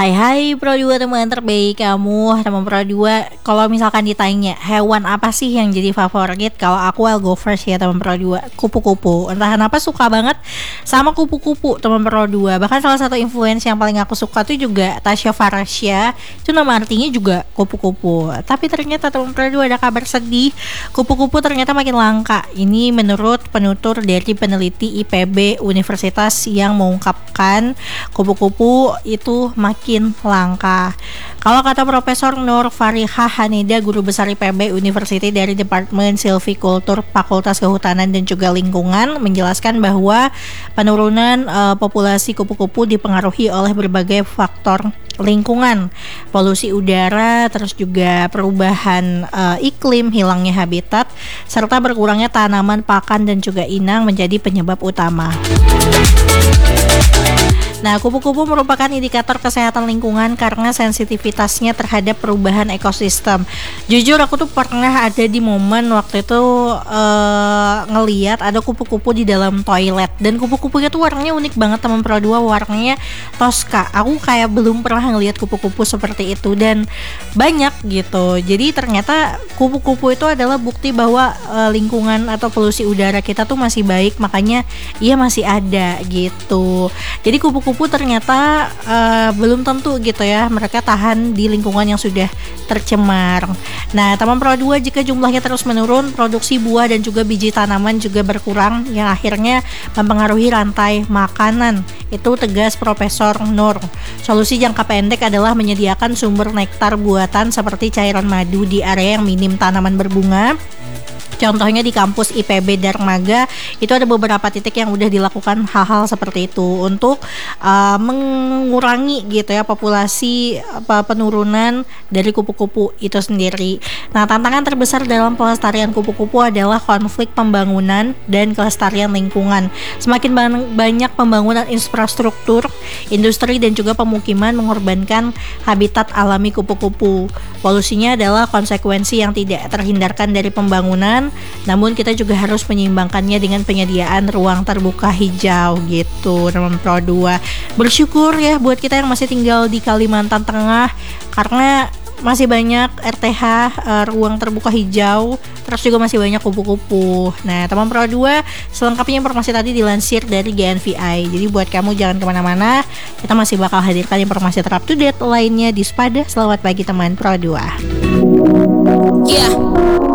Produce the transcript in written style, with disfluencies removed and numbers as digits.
Hai Pro 2 teman terbaik kamu, teman Pro 2. Kalau misalkan ditanya hewan apa sih yang jadi favorit, kalau aku I'll go first ya teman Pro 2. Kupu-kupu. Entah kenapa suka banget sama kupu-kupu teman Pro 2. Bahkan salah satu influence yang paling aku suka tuh juga Tasya Farasya. Itu nama artinya juga kupu-kupu. Tapi ternyata teman Pro 2 ada kabar sedih. Kupu-kupu ternyata makin langka. Ini menurut penutur dari peneliti IPB Universitas yang mengungkapkan kupu-kupu itu makin langka. Kalau kata Profesor Nur Farihah Hanida, guru besar IPB University dari Departemen Silviculture Fakultas Kehutanan dan juga Lingkungan, menjelaskan bahwa penurunan populasi kupu-kupu dipengaruhi oleh berbagai faktor lingkungan, polusi udara, terus juga perubahan iklim, hilangnya habitat, serta berkurangnya tanaman pakan dan juga inang menjadi penyebab utama. Nah, kupu-kupu merupakan indikator kesehatan lingkungan karena sensitivitasnya terhadap perubahan ekosistem. Jujur aku tuh pernah ada di momen waktu itu ngeliat ada kupu-kupu di dalam toilet, dan kupu-kupunya tuh warnanya unik banget teman Pro 2, warnanya toska. Aku kayak belum pernah ngeliat kupu-kupu seperti itu dan banyak gitu. Jadi ternyata kupu-kupu itu adalah bukti bahwa lingkungan atau polusi udara kita tuh masih baik, makanya ia masih ada gitu. Jadi kupu-kupu ternyata belum tentu gitu ya mereka tahan di lingkungan yang sudah tercemar. Nah, teman Pro 2, jika jumlahnya terus menurun, produksi buah dan juga biji tanaman juga berkurang yang akhirnya mempengaruhi rantai makanan. Itu tegas Profesor Nur. Solusi jangka pendek adalah menyediakan sumber nektar buatan seperti cairan madu di area yang minim tanaman berbunga. Contohnya di kampus IPB Darmaga itu ada beberapa titik yang udah dilakukan hal-hal seperti itu untuk mengurangi gitu ya populasi penurunan dari kupu-kupu itu sendiri. Nah, tantangan terbesar dalam pelestarian kupu-kupu adalah konflik pembangunan dan kelestarian lingkungan. Semakin banyak pembangunan infrastruktur, industri dan juga pemukiman mengorbankan habitat alami kupu-kupu. Polusinya adalah konsekuensi yang tidak terhindarkan dari pembangunan, namun kita juga harus menyeimbangkannya dengan penyediaan ruang terbuka hijau gitu teman Pro 2. Bersyukur ya buat kita yang masih tinggal di Kalimantan Tengah, karena masih banyak RTH, ruang terbuka hijau, terus juga masih banyak kupu-kupu. Nah, teman Pro 2, selengkapnya informasi tadi dilansir dari GNVI. Jadi buat kamu jangan kemana-mana, kita masih bakal hadirkan informasi terupdate to date lainnya di Spada. Selamat pagi teman Pro 2. Yeah.